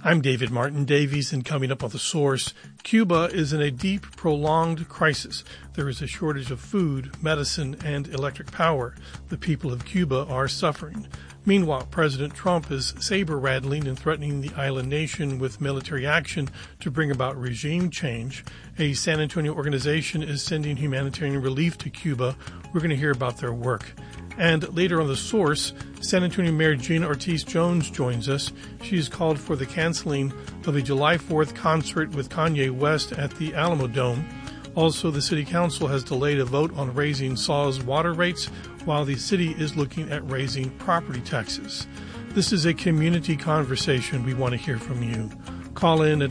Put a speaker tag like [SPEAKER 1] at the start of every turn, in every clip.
[SPEAKER 1] I'm David Martin Davies, and coming up on The Source, Cuba is in a deep, prolonged crisis. There is a shortage of food, medicine, and electric power. The people of Cuba are suffering. Meanwhile, President Trump is saber-rattling and threatening the island nation with military action to bring about regime change. A San Antonio organization is sending humanitarian relief to Cuba. We're going to hear about their work. And later on The Source, San Antonio Mayor Gina Ortiz-Jones joins us. She's called for the canceling of a July 4th concert with Kanye West at the Alamo Dome. Also, the City Council has delayed a vote on raising SAWS water rates, while the city is looking at raising property taxes. This is a community conversation. We want to hear from you. Call in at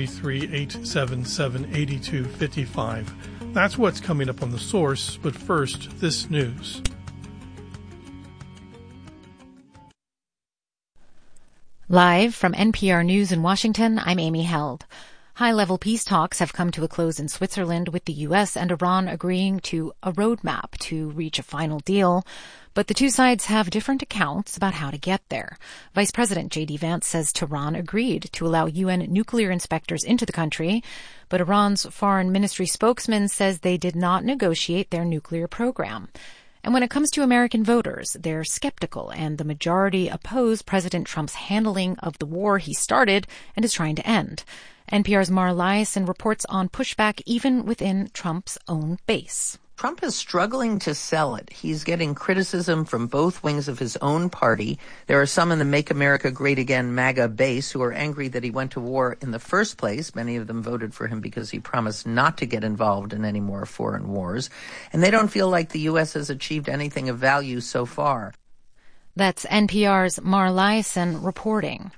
[SPEAKER 1] 833-877-8255. That's what's coming up on The Source, but first, this news.
[SPEAKER 2] Live from NPR News in Washington, I'm Amy Held. High-level peace talks have come to a close in Switzerland, with the U.S. and Iran agreeing to a roadmap to reach a final deal. But the two sides have different accounts about how to get there. Vice President J.D. Vance says Tehran agreed to allow UN nuclear inspectors into the country, but Iran's foreign ministry spokesman says they did not negotiate their nuclear program. And when it comes to American voters, they're skeptical, and the majority oppose President Trump's handling of the war he started and is trying to end. NPR's Mara Liasson reports on pushback even within Trump's own base.
[SPEAKER 3] Trump is struggling to sell it. He's getting criticism from both wings of his own party. There are some in the Make America Great Again MAGA base who are angry that he went to war in the first place. Many of them voted for him because he promised not to get involved in any more foreign wars. And they don't feel like the U.S. has achieved anything of value so far.
[SPEAKER 2] That's NPR's Mara Liasson reporting.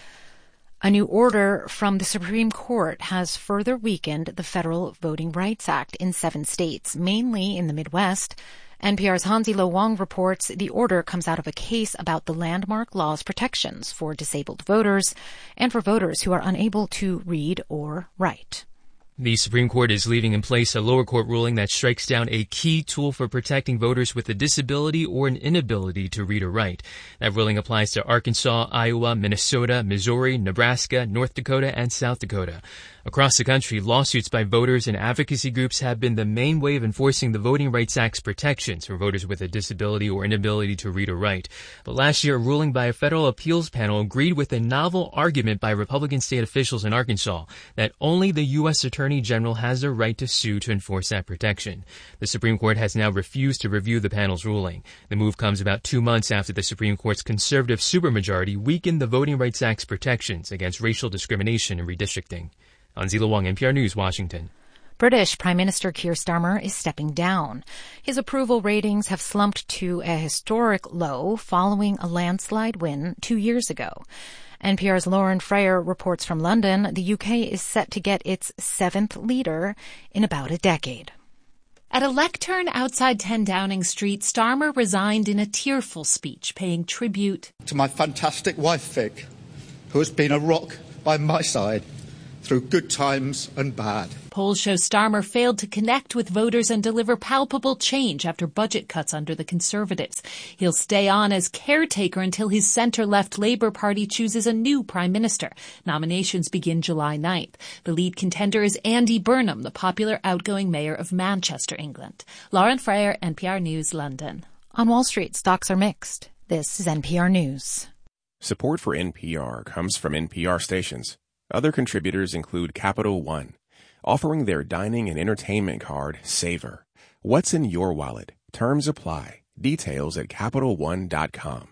[SPEAKER 2] A new order from the Supreme Court has further weakened the Federal Voting Rights Act in 7 states, mainly in the Midwest. NPR's Hansi Lo Wang reports the order comes out of a case about the landmark law's protections for disabled voters and for voters who are unable to read or write.
[SPEAKER 4] The Supreme Court is leaving in place a lower court ruling that strikes down a key tool for protecting voters with a disability or an inability to read or write. That ruling applies to Arkansas, Iowa, Minnesota, Missouri, Nebraska, North Dakota, and South Dakota. Across the country, lawsuits by voters and advocacy groups have been the main way of enforcing the Voting Rights Act's protections for voters with a disability or inability to read or write. But last year, a ruling by a federal appeals panel agreed with a novel argument by Republican state officials in Arkansas that only the U.S. Attorney General has the right to sue to enforce that protection. The Supreme Court has now refused to review the panel's ruling. The move comes about 2 months after the Supreme Court's conservative supermajority weakened the Voting Rights Act's protections against racial discrimination and redistricting. Hansi Lo Wang, NPR News, Washington.
[SPEAKER 2] British Prime Minister Keir Starmer is stepping down. His approval ratings have slumped to a historic low following a landslide win 2 years ago. NPR's Lauren Freyer reports from London. The UK is set to get its 7th leader in about a decade.
[SPEAKER 5] At a lectern outside 10 Downing Street, Starmer resigned in a tearful speech, paying tribute
[SPEAKER 6] to my fantastic wife, Vic, who has been a rock by my side through good times and bad.
[SPEAKER 5] Polls show Starmer failed to connect with voters and deliver palpable change after budget cuts under the Conservatives. He'll stay on as caretaker until his centre-left Labour Party chooses a new Prime Minister. Nominations begin July 9th. The lead contender is Andy Burnham, the popular outgoing mayor of Manchester, England. Lauren Freyer, NPR News, London.
[SPEAKER 2] On Wall Street, stocks are mixed. This is NPR News.
[SPEAKER 7] Support for NPR comes from NPR stations. Other contributors include Capital One, offering their dining and entertainment card, Savor. What's in your wallet? Terms apply. Details at CapitalOne.com.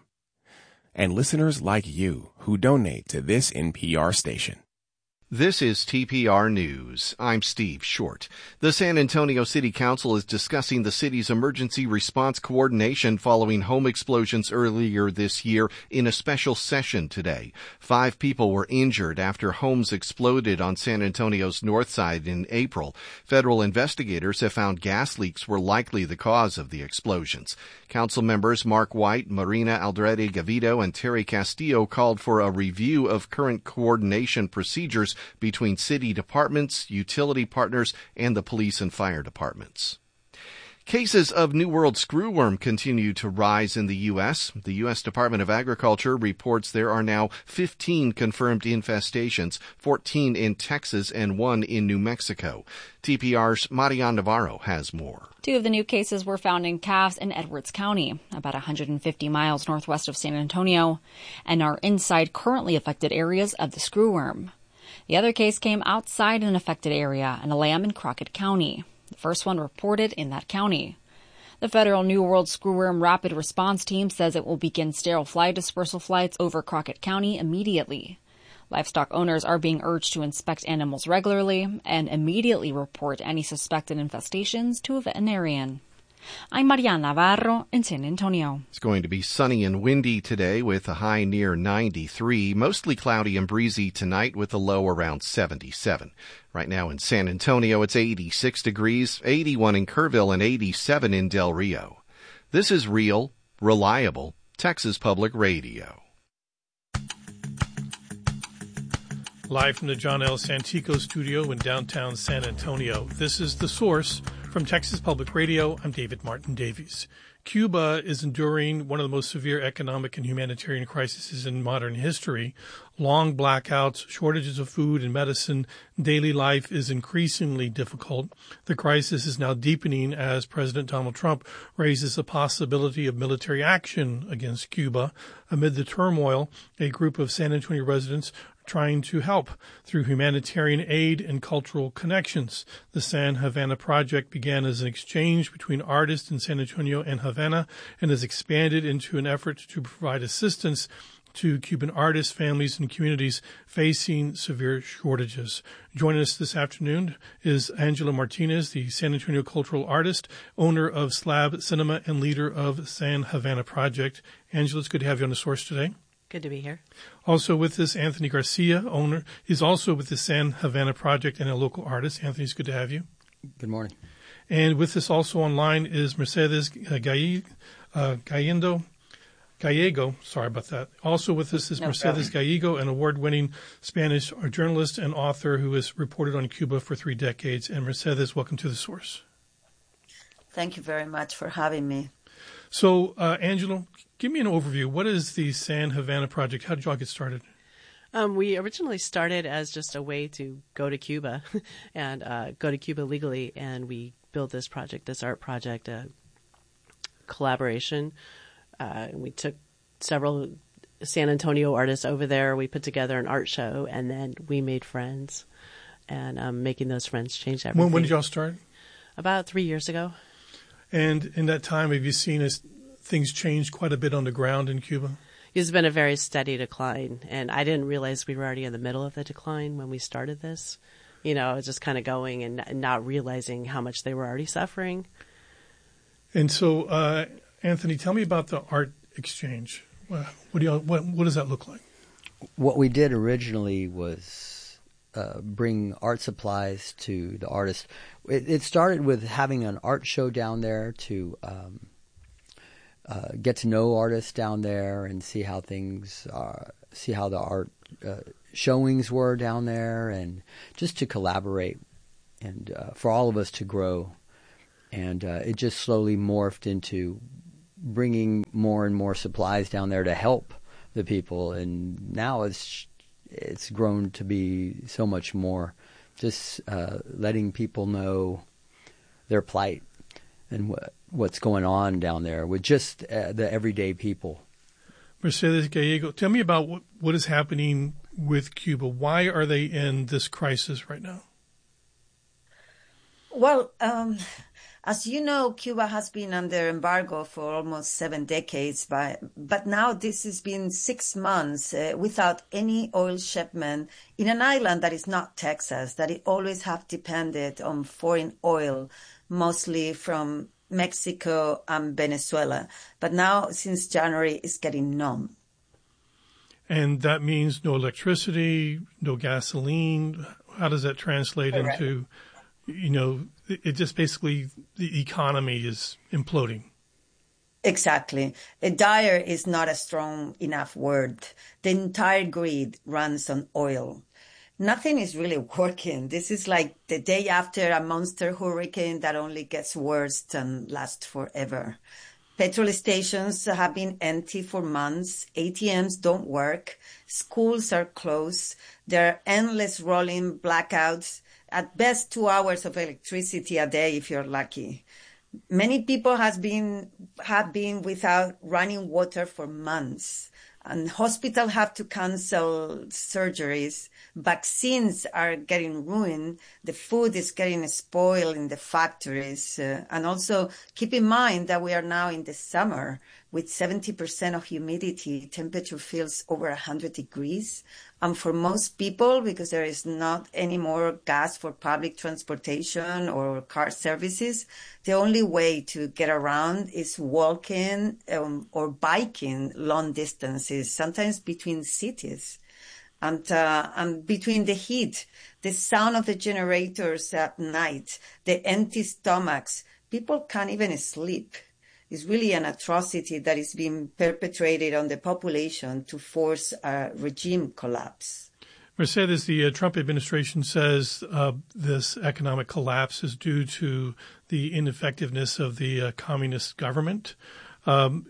[SPEAKER 7] And listeners like you who donate to this NPR station.
[SPEAKER 8] This is TPR News. I'm Steve Short. The San Antonio City Council is discussing the city's emergency response coordination following home explosions earlier this year in a special session today. 5 people were injured after homes exploded on San Antonio's north side in April. Federal investigators have found gas leaks were likely the cause of the explosions. Council members Mark White, Marina Aldrete Gavito, and Terry Castillo called for a review of current coordination procedures between city departments, utility partners, and the police and fire departments. Cases of New World screwworm continue to rise in the U.S. The U.S. Department of Agriculture reports there are now 15 confirmed infestations, 14 in Texas and 1 in New Mexico. TPR's Marian Navarro has more.
[SPEAKER 9] 2 of the new cases were found in calves in Edwards County, about 150 miles northwest of San Antonio, and are inside currently affected areas of the screwworm. The other case came outside an affected area in a lamb in Crockett County. The first one reported in that county. The federal New World Screwworm Rapid Response Team says it will begin sterile fly dispersal flights over Crockett County immediately. Livestock owners are being urged to inspect animals regularly and immediately report any suspected infestations to a veterinarian. I'm Marian Navarro in San Antonio.
[SPEAKER 8] It's going to be sunny and windy today with a high near 93. Mostly cloudy and breezy tonight with a low around 77. Right now in San Antonio, it's 86 degrees, 81 in Kerrville, and 87 in Del Rio. This is real, reliable Texas Public Radio.
[SPEAKER 1] Live from the John L. Santico studio in downtown San Antonio, this is The Source. From Texas Public Radio, I'm David Martin Davies. Cuba is enduring one of the most severe economic and humanitarian crises in modern history. Long blackouts, shortages of food and medicine, daily life is increasingly difficult. The crisis is now deepening as President Donald Trump raises the possibility of military action against Cuba. Amid the turmoil, a group of San Antonio residents trying to help through humanitarian aid and cultural connections. The San Havana Project began as an exchange between artists in San Antonio and Havana and has expanded into an effort to provide assistance to Cuban artists, families, and communities facing severe shortages. Joining us this afternoon is Angela Martinez, the San Antonio cultural artist, owner of Slab Cinema, and leader of San Havana Project. Angela, it's good to have you on The Source today.
[SPEAKER 10] Good to be here.
[SPEAKER 1] Also with us, Anthony Garcia, owner, is also with the San Havana Project and a local artist. Anthony, it's good to have you.
[SPEAKER 11] Good morning.
[SPEAKER 1] And with us also online is Mercedes Gallego. Sorry about that. Also with us is Mercedes Gallego, an award-winning Spanish journalist and author who has reported on Cuba for 3 decades. And Mercedes, welcome to The Source.
[SPEAKER 12] Thank you very much for having me.
[SPEAKER 1] So, Angela, give me an overview. What is the San Havana Project? How did you all get started?
[SPEAKER 10] We originally started as just a way to go to Cuba and go to Cuba legally, and we built this project, this art project, a collaboration. We took several San Antonio artists over there. We put together an art show, and then we made friends, and making those friends change everything.
[SPEAKER 1] When did y'all start?
[SPEAKER 10] About 3 years ago.
[SPEAKER 1] And in that time, have you seen as things change quite a bit on the ground in Cuba?
[SPEAKER 10] It's been a very steady decline, and I didn't realize we were already in the middle of the decline when we started this. You know, it's just kind of going and not realizing how much they were already suffering.
[SPEAKER 1] And so, Anthony, tell me about the art exchange. What does that look like?
[SPEAKER 11] What we did originally was bring art supplies to the artists. It started with having an art show down there to get to know artists down there and see how things are, see how the art showings were down there, and just to collaborate and for all of us to grow. And it just slowly morphed into bringing more and more supplies down there to help the people. And now it's grown to be so much more, just letting people know their plight and what's going on down there with just the everyday people.
[SPEAKER 1] Mercedes Gallego, tell me about what is happening with Cuba. Why are they in this crisis right now?
[SPEAKER 12] Well, as you know, Cuba has been under embargo for almost 7 decades, but now this has been 6 months without any oil shipment in an island that is not Texas, that it always have depended on foreign oil, mostly from Mexico and Venezuela. But now, since January, it's getting numb.
[SPEAKER 1] And that means no electricity, no gasoline. How does that translate
[SPEAKER 12] Correct.
[SPEAKER 1] into, it just basically, the economy is imploding.
[SPEAKER 12] Exactly. Dire is not a strong enough word. The entire grid runs on oil. nothing is really working. This is like the day after a monster hurricane that only gets worse and lasts forever. Petrol stations have been empty for months. ATMs don't work. Schools are closed. There are endless rolling blackouts. At best, 2 hours of electricity a day if you're lucky. Many people have been without running water for months. And hospitals have to cancel surgeries. Vaccines are getting ruined. The food is getting spoiled in the factories. And also keep in mind that we are now in the summer with 70% of humidity. Temperature feels over 100 degrees. And for most people, because there is not any more gas for public transportation or car services, the only way to get around is walking or biking long distances, sometimes between cities. And between the heat, the sound of the generators at night, the empty stomachs, people can't even sleep. It's really an atrocity that is being perpetrated on the population to force a regime collapse.
[SPEAKER 1] Mercedes, the Trump administration says this economic collapse is due to the ineffectiveness of the communist government. Can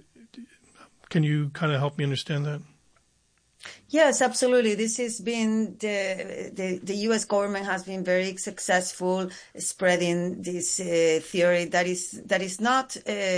[SPEAKER 1] you kind of help me understand that?
[SPEAKER 12] Yes, absolutely. This has been the U.S. government has been very successful spreading this theory that is not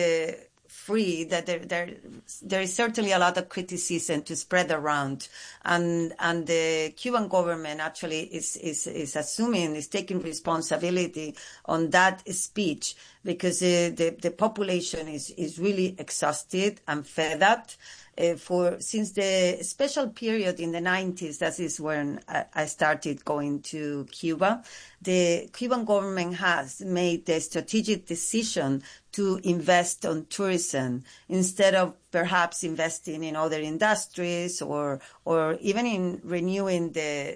[SPEAKER 12] free. That there is certainly a lot of criticism to spread around, and the Cuban government actually is assuming, is taking responsibility on that speech, because the population is really exhausted and fed up. Since the special period in the 90s, that is when I started going to Cuba, the Cuban government has made the strategic decision to invest on tourism instead of perhaps investing in other industries or even in renewing the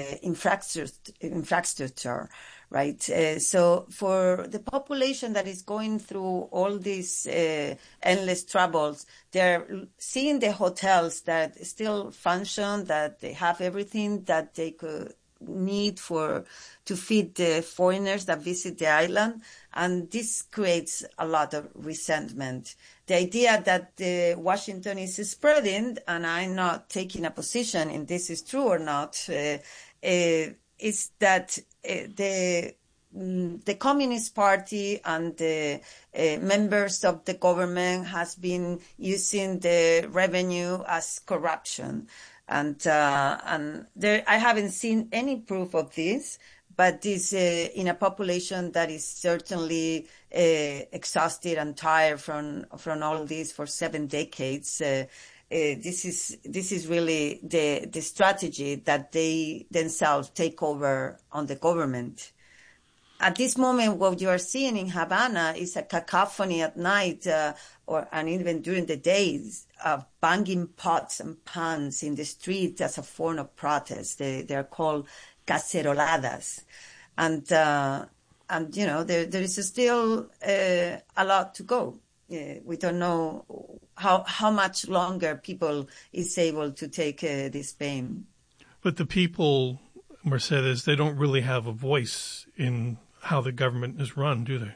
[SPEAKER 12] infrastructure. Right. So for the population that is going through all these endless troubles, they're seeing the hotels that still function, that they have everything that they could need to feed the foreigners that visit the island. And this creates a lot of resentment. The idea that Washington is spreading, and I'm not taking a position if this is true or not, is that the Communist Party and the members of the government has been using the revenue as corruption, and there I haven't seen any proof of this, but this in a population that is certainly exhausted and tired from all this for 7 decades. This is really the strategy that they themselves take over on the government. At this moment, what you are seeing in Havana is a cacophony at night, and even during the days, of banging pots and pans in the street as a form of protest. They are called caceroladas, and you know there is still a lot to go. We don't know how much longer people is able to take this pain.
[SPEAKER 1] But the people, Mercedes, they don't really have a voice in how the government is run, do they?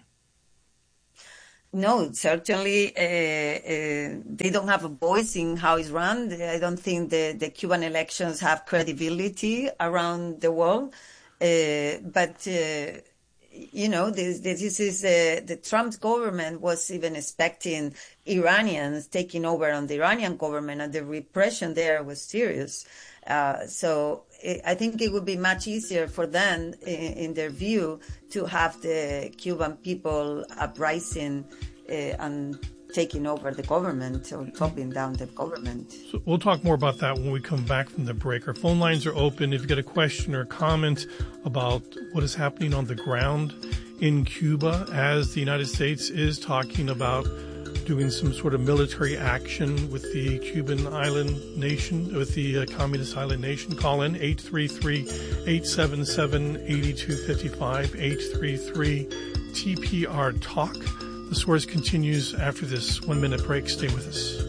[SPEAKER 12] No, certainly they don't have a voice in how it's run. I don't think the Cuban elections have credibility around the world. But you know, this is the Trump government was even expecting Iranians taking over on the Iranian government, and the repression there was serious. So I think it would be much easier for them, in their view, to have the Cuban people uprising and taking over the government or topping down the government.
[SPEAKER 1] So we'll talk more about that when we come back from the break. Our phone lines are open. If you've got a question or a comment about what is happening on the ground in Cuba as the United States is talking about doing some sort of military action with the Cuban island nation, with the communist island nation, call in 833-877-8255, 833-TPR-TALK. The Source continues after this 1-minute break. Stay with us.